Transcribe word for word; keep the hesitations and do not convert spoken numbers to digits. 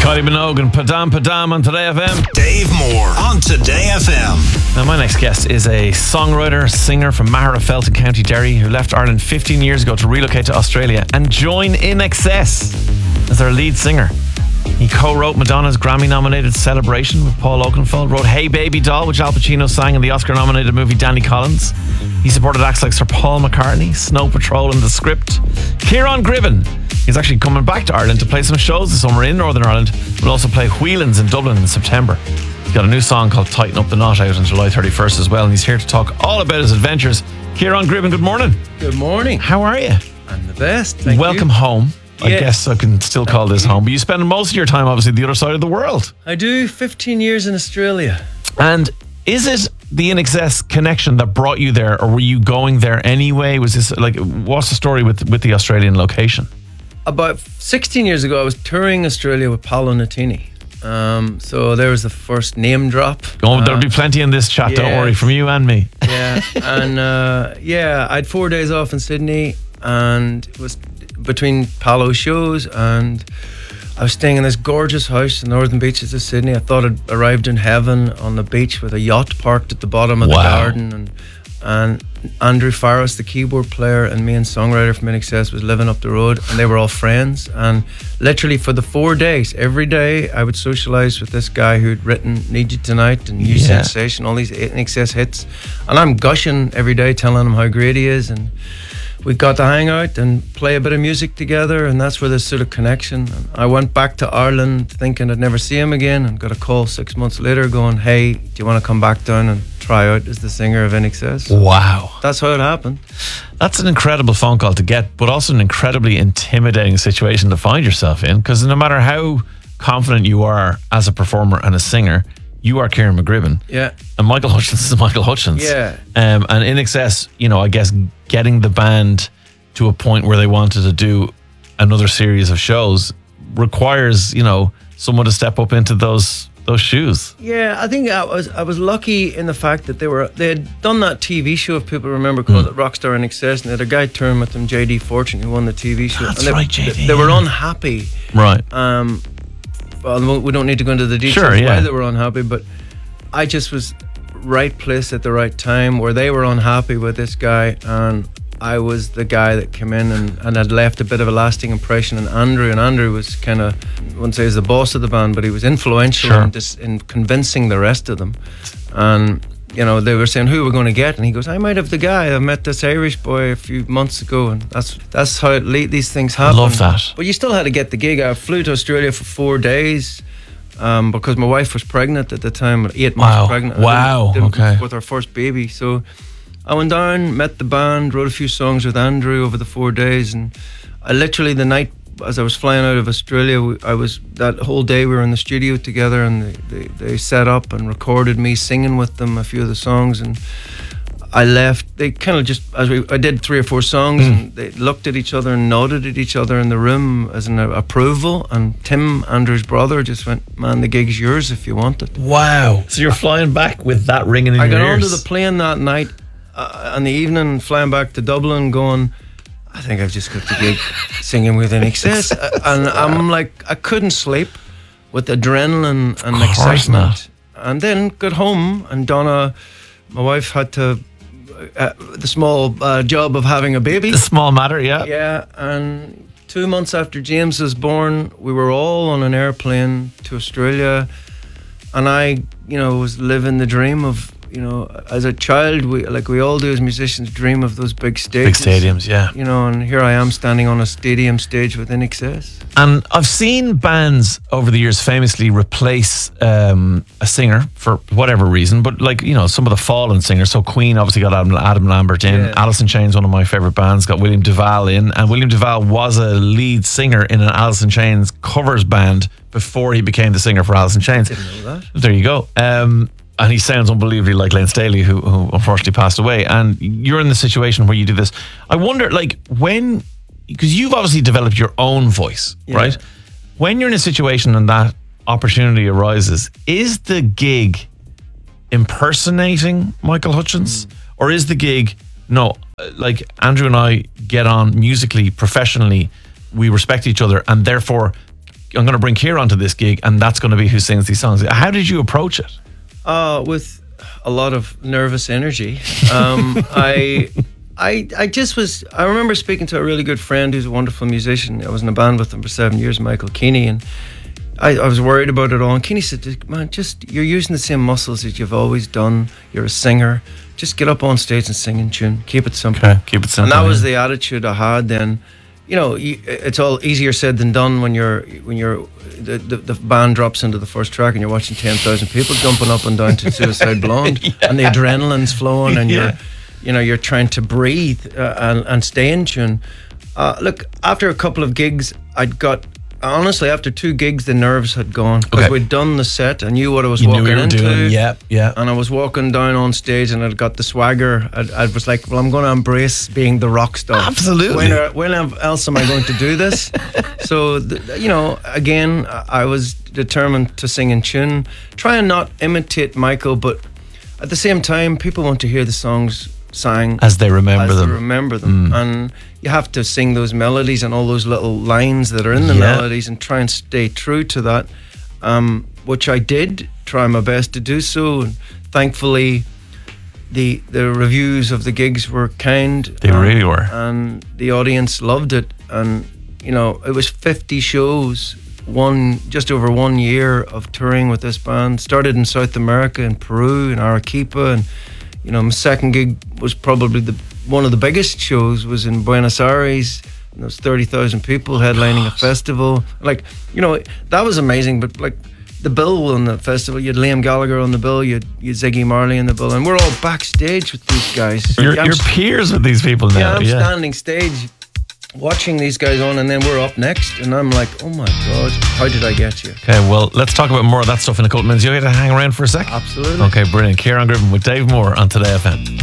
Kylie Minogue and Padam Padam on Today F M. Dave Moore on Today F M. Now, my next guest is a songwriter, singer from Magherafelt in County Derry who left Ireland fifteen years ago to relocate to Australia and join I N X S as their lead singer. He co-wrote Madonna's Grammy-nominated Celebration with Paul Oakenfold, wrote Hey Baby Doll, which Al Pacino sang in the Oscar-nominated movie Danny Collins. He supported acts like Sir Paul McCartney, Snow Patrol and The Script. Kieran Griven, he's actually coming back to Ireland to play some shows this summer in Northern Ireland. We'll also play Whelan's in Dublin in September. He's got a new song called Tighten Up the Knot out on July thirty-first as well, and he's here to talk all about his adventures. Kieran Griven, good morning. Good morning. How are you? I'm the best. Thank Welcome you. home. I Yes. guess I can still call this home, but you spend most of your time obviously the other side of the world. I do fifteen years in Australia. And is it the I N X S connection that brought you there, or were you going there anyway? Was this like, what's the story with with the Australian location? About sixteen years ago, I was touring Australia with Paolo Nutini. Um, so there was the first name drop. Oh, Uh, there'll be plenty in this chat, don't yes. worry, from you and me. Yeah, and uh, yeah, I had four days off in Sydney, and it was between Paolo shows, and I was staying in this gorgeous house in the northern beaches of Sydney. I thought I'd arrived in heaven on the beach with a yacht parked at the bottom of Wow. the garden, and and Andrew Farris, the keyboard player and main songwriter from I N X S, was living up the road, and they were all friends. And literally for the four days, every day I would socialise with this guy who'd written Need You Tonight and New Yeah. Sensation, all these I N X S hits, and I'm gushing every day, telling him how great he is. And we got to hang out and play a bit of music together, and that's where this sort of connection. And I went back to Ireland thinking I'd never see him again, and got a call six months later going, hey, do you want to come back down and try out as the singer of I N X S? Wow. That's how it happened. That's an incredible phone call to get, but also an incredibly intimidating situation to find yourself in, because no matter how confident you are as a performer and a singer, you are Kieran McGriven. Yeah. And Michael Hutchins is Michael Hutchins. Yeah. Um, and I N X S, you know, I guess getting the band to a point where they wanted to do another series of shows requires, you know, someone to step up into those those shoes. Yeah, I think I was I was lucky in the fact that they were they had done that T V show, if people remember, called Mm. Rockstar I N X S, and they had a guy touring with them, J D Fortune, who won the T V show. That's and they, right, J D, They, they were yeah. unhappy. Right. Um, well, we don't need to go into the details Sure, of yeah. why they were unhappy, but I just was right place at the right time where they were unhappy with this guy, and I was the guy that came in and, and had left a bit of a lasting impression. And Andrew, and Andrew was kind of, I wouldn't say he's the boss of the band, but he was influential Sure. in, dis, in convincing the rest of them. And you know, they were saying who we're going to get, and he goes, I might have the guy. I met this Irish boy a few months ago, and that's that's how it le- these things happen. Love that. But you still had to get the gig. I flew to Australia for four days um, because my wife was pregnant at the time, eight months Wow. pregnant. Wow, I didn't- didn't- okay. With our first baby. So I went down, met the band, wrote a few songs with Andrew over the four days, and I literally, the night as I was flying out of Australia, we- I was, that whole day we were in the studio together, and they, they, they set up and recorded me singing with them a few of the songs, and I left. They kind of just, as we, I did three or four songs, Mm. and they looked at each other and nodded at each other in the room as an approval, and Tim, Andrew's brother, just went, man, the gig's yours if you want it. Wow. So you're flying back with that ringing in I your got ears. onto the plane that night uh, in the evening, flying back to Dublin, going, I think I've just got the gig singing with I N X S. Uh, and I'm like, I couldn't sleep with adrenaline and course excitement. not. And then got home, and Donna, my wife, had to, uh, the small uh, job of having a baby. A small matter, yeah. Yeah, and two months after James was born, we were all on an airplane to Australia, and I, you know, was living the dream of, you know, as a child, we like we all do as musicians, dream of those big Big stages. stadiums, yeah. You know, and here I am standing on a stadium stage with I N X S. And I've seen bands over the years famously replace um, a singer for whatever reason, but like, you know, some of the fallen singers. So Queen obviously got Adam, Adam Lambert in. Yeah. Alice in Chains, one of my favourite bands, got William Duval in. And William Duval was a lead singer in an Alice in Chains covers band before he became the singer for Alice in Chains. Didn't know that. There you go. Um, and he sounds unbelievably like Lane Staley, who, who unfortunately passed away. And you're in the situation where you do this. I wonder, like, when, because you've obviously developed your own voice, Yeah. right? When you're in a situation and that opportunity arises, is the gig impersonating Michael Hutchins? Mm. Or is the gig, no, like Andrew and I get on musically, professionally, we respect each other, and therefore I'm going to bring Keir onto this gig, and that's going to be who sings these songs. How did you approach it? Uh, with a lot of nervous energy. Um, I, I, I just was. I remember speaking to a really good friend who's a wonderful musician. I was in a band with him for seven years, Michael Keeney, and I, I was worried about it all. And Keeney said, "Man, just you're using the same muscles that you've always done. You're a singer. Just get up on stage and sing in tune. Keep it simple." Okay, keep it simple. And that yeah. was the attitude I had then. You know, you, it's all easier said than done when you're when you're the, the, the band drops into the first track and you're watching ten thousand people jumping up and down to Suicide Blonde, yeah. and the adrenaline's flowing, and yeah. you're you know you're trying to breathe uh, and, and stay in tune. Uh, look, after a couple of gigs, I'd got honestly after two gigs the nerves had gone because okay. we'd done the set. I knew what I was you walking knew what into. Doing. Yeah, yeah. And I was walking down on stage and I'd got the swagger. I, I was like, well, I'm going to embrace being the rock star. Absolutely. When, are, when else am I going to do this? So, the, you know, again, I was determined to sing in tune, try and not imitate Michael, but at the same time, people want to hear the songs sang as they remember as them. They remember them, mm. and you have to sing those melodies and all those little lines that are in the yeah. melodies, and try and stay true to that. Um, which I did try my best to do so. And thankfully, the the reviews of the gigs were kind. They um, really were, and the audience loved it. And you know, it was fifty shows, one just over one year of touring with this band. Started in South America, in Peru, in Arequipa, and you know, my second gig was probably the one of the biggest shows was in Buenos Aires. And there was thirty thousand people headlining a festival. Like, you know, that was amazing. But like the bill on the festival, you had Liam Gallagher on the bill, you had, you had Ziggy Marley on the bill, and we're all backstage with these guys. You're, you're peers with these people now. Yeah, I'm yeah. standing stage watching these guys on, and then we're up next, and I'm like, oh my God, how did I get you? Okay, well, let's talk about more of that stuff in a couple of minutes. You get to hang around for a sec? Absolutely. Okay, brilliant. Kieran Griffin with Dave Moore on Today F M.